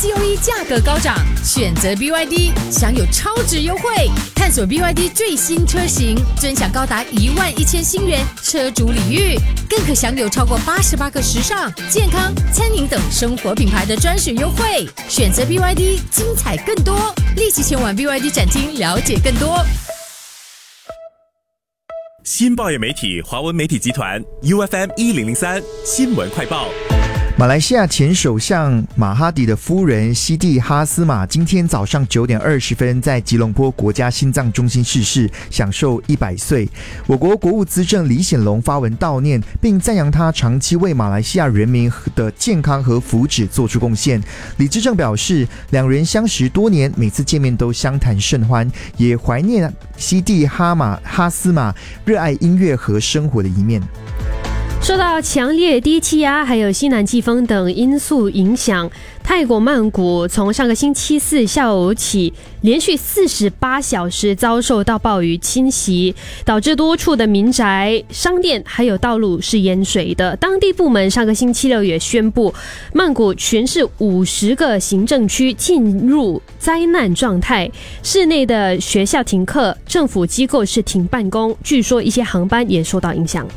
COE 价格高涨，选择 BYD 享有超值优惠。探索 BYD 最新车型，尊享高达11000新元车主礼遇，更可享有超过88个时尚、健康、餐饮等生活品牌的专属优惠。选择 BYD， 精彩更多，立即前往 BYD 展厅了解更多。 新报业媒体华文媒体集团 UFM 1003新闻快报。 马来西亚前首相马哈迪的夫人西蒂哈斯玛今天早上9点20分在吉隆坡国家心脏中心逝世，享受100岁。我国国务资政李显龙发文悼念，并赞扬他长期为马来西亚人民的健康和福祉做出贡献。李资政表示，两人相识多年，每次见面都相谈甚欢，也怀念西蒂哈斯玛热爱音乐和生活的一面。 受到强烈低气压还有西南季风等因素影响，泰国曼谷从上个星期四下午起连续48小时遭受到暴雨侵袭，导致多处的民宅、商店还有道路是淹水的。当地部门上个星期六也宣布，曼谷全市50个行政区进入灾难状态，市内的学校停课，政府机构是停办公，据说一些航班也受到影响。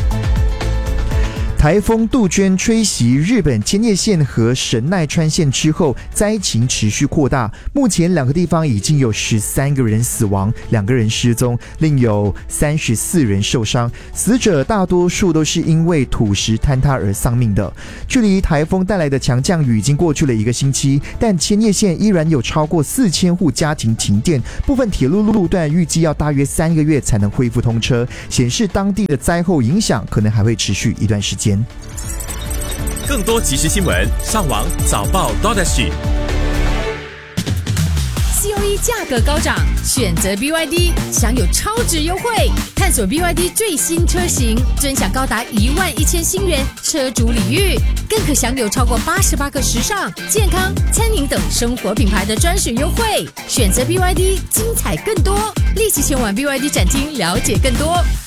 台风杜鹃吹袭日本千叶县和神奈川县之后，灾情持续扩大。目前两个地方已经有13个人死亡，2个人失踪，另有34人受伤。死者大多数都是因为土石坍塌而丧命的。距离台风带来的强降雨已经过去了1个星期，但千叶县依然有超过4000户家庭停电，部分铁路路段预计要大约3个月才能恢复通车，显示当地的灾后影响可能还会持续一段时间。 更多即时新闻，上网早报 .SG。 COE 价格高涨，选择 BYD 享有超值优惠。探索 BYD 最新车型，尊享高达11000新元车主礼遇，更可享有超过88个时尚、健康、餐饮等生活品牌的专属优惠。选择 BYD， 精彩更多，立即前往 BYD 展厅了解更多。